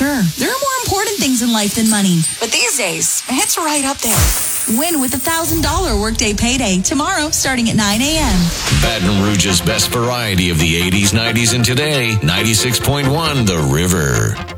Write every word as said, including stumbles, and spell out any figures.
Sure, there are more important things in life than money. But these days, it's right up there. Win with a one thousand dollars Workday Payday tomorrow starting at nine a.m. Baton Rouge's best variety of the eighties, nineties, and today. ninety-six point one The River.